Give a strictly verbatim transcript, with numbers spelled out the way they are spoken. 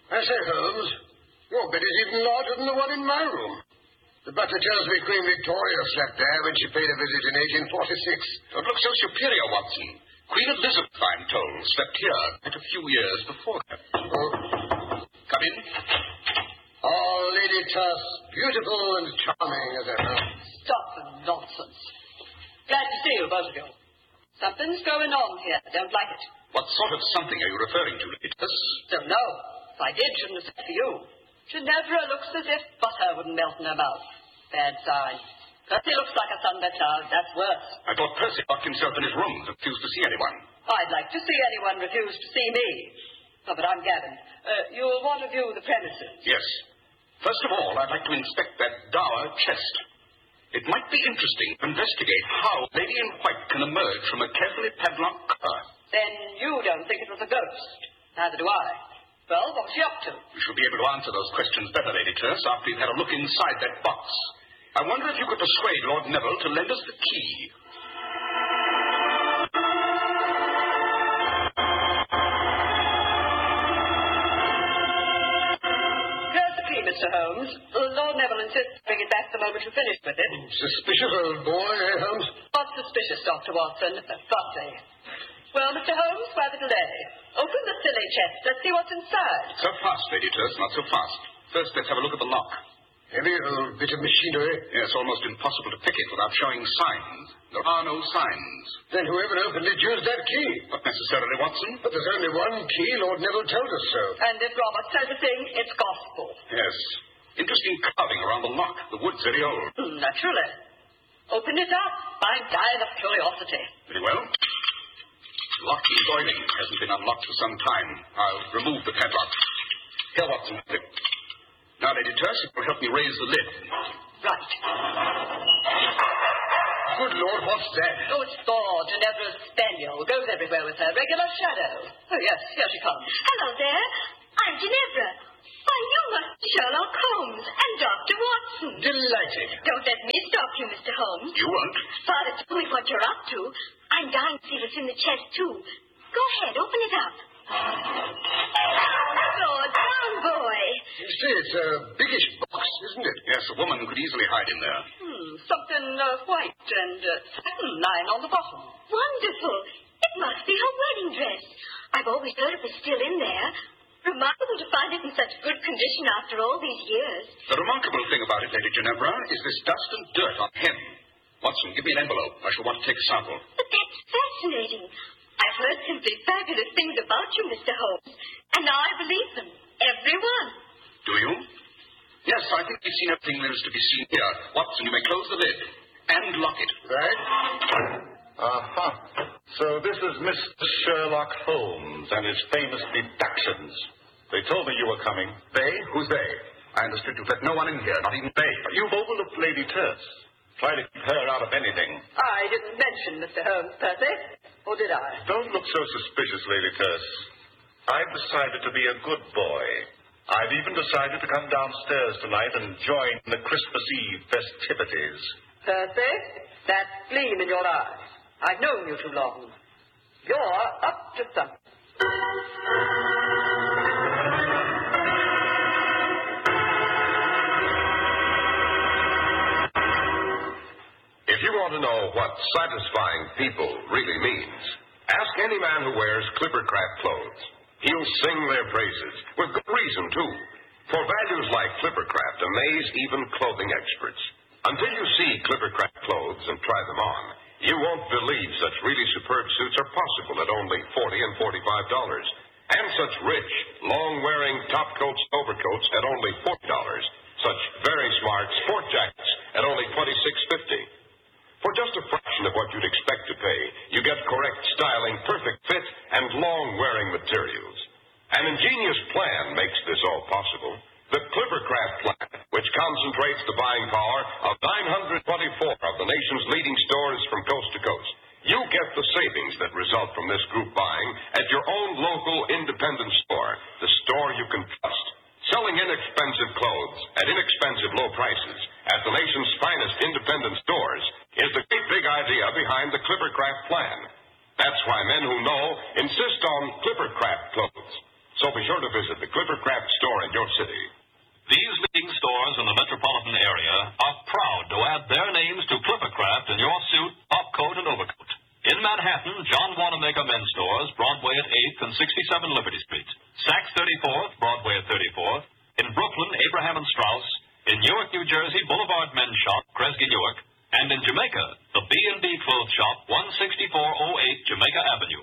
I say, Holmes, your bed is even larger than the one in my room. The butler tells me Queen Victoria slept there when she paid a visit in eighteen forty-six. Don't look so superior, Watson. Queen Elizabeth, I'm told, slept here quite a few years before her. Oh. Come in. Oh, Lady Tuss, beautiful and charming as ever. Stop the nonsense. Glad to see you, both of you. Something's going on here. Don't like it. What sort of something are you referring to, Lady Tuss? Don't know. If I did, shouldn't have said for you. Ginevra looks as if butter wouldn't melt in her mouth. Bad sign. Percy looks like a thunder cloud. That's worse. I thought Percy locked himself in his room and refused to see anyone. I'd like to see anyone refuse to see me. Oh, but I'm Gavin. Uh, you'll want to view the premises. Yes. First of all, I'd like to inspect that dower chest. It might be interesting to investigate how a lady in white can emerge from a carefully padlocked car. Then you don't think it was a ghost. Neither do I. Well, what was she up to? We shall be able to answer those questions better, Lady Terse, after you've had a look inside that box. I wonder if you could persuade Lord Neville to lend us the key. Here's the key, Mister Holmes. Lord Neville insists to bring it back the moment you finish with it. Suspicious old boy, eh, Holmes? Not suspicious, Doctor Watson. Fussy. Well, Mister Holmes, why the delay? Open the silly chest. Let's see what's inside. So fast, Lady Terse, not so fast. First, let's have a look at the lock. Heavy old bit of machinery. Yes, almost impossible to pick it without showing signs. There are no signs. Then whoever opened it used that key. Not necessarily, Watson. But there's only one key. Lord Neville told us so. And if Robert says a thing, it's gospel. Yes. Interesting carving around the lock. The wood's very old. Mm, naturally. Open it up. I'm dying of curiosity. Very well. Lock and boiling. Hasn't been unlocked for some time. I'll remove the padlock. Here, Watson. Now, Lady Terse, it will help me raise the lid. Right. Good Lord, what's that? Oh, it's Thor, Ginevra's spaniel. Goes everywhere with her. Regular shadow. Oh, yes, here she comes. Hello there. I'm Ginevra. Why, you must be Sherlock Holmes and Doctor Watson. Delighted. Don't let me stop you, Mister Holmes. You won't? Father told me what you're up to. I'm dying to see what's in the chest, too. Go ahead, open it up. Lord, down, boy. You see, it's a biggish box, isn't it? Yes, a woman could easily hide in there. Hmm, something uh, white and uh, satin line on the bottom. Wonderful. It must be her wedding dress. I've always heard it was still in there. Remarkable to find it in such good condition after all these years. The remarkable thing about it, Lady Ginevra, is this dust and dirt on him. Watson, give me an envelope. I shall want to take a sample. But that's fascinating. I've heard simply fabulous things about you, Mister Holmes. And now I believe them. Every one. Do you? Yes, I think we've seen everything there is to be seen here. Watson, you may close the lid and lock it. Right? Uh-huh. So this is Mister Sherlock Holmes and his famous deductions. They told me you were coming. They? Who's they? I understood you've let no one in here, not even they. You've overlooked Lady Terse. Try to keep her out of anything. I didn't mention Mister Holmes, Percy. Or did I? Don't look so suspicious, Lady Terse. I've decided to be a good boy. I've even decided to come downstairs tonight and join the Christmas Eve festivities. Percy, that gleam in your eye. I've known you too long. You're up to something. If you want to know what satisfying people really means, ask any man who wears Clippercraft clothes. He'll sing their praises, with good reason, too. For values like Clippercraft amaze even clothing experts. Until you see Clippercraft clothes and try them on, you won't believe such really superb suits are possible at only forty dollars and forty-five dollars. And such rich, long-wearing top coats and overcoats at only forty dollars. Such very smart sport jackets at only twenty-six fifty. For just a fraction of what you'd expect to pay, you get correct styling, perfect fit, and long-wearing materials. An ingenious plan makes this all possible. The Clippercraft plan, which concentrates the buying power of nine hundred twenty-four of the nation's leading stores from coast to coast. You get the savings that result from this group buying at your own local independent store, the store you can trust. Selling inexpensive clothes at inexpensive low prices at the nation's finest independent stores is the great big idea behind the Clippercraft plan. That's why men who know insist on Clippercraft clothes. So be sure to visit the Clippercraft store in your city. These leading stores in the metropolitan area are proud to add their names to Clippercraft in your suit, topcoat, and overcoat. In Manhattan, John Wanamaker Men's Stores, Broadway at eighth and sixty-seven Liberty Street. Saks thirty-fourth, Broadway at thirty-fourth. In Brooklyn, Abraham and Strauss. In Newark, New Jersey, Boulevard Men's Shop, Kresge, Newark. And in Jamaica, the B and B Clothes Shop, one sixty-four oh eight Jamaica Avenue.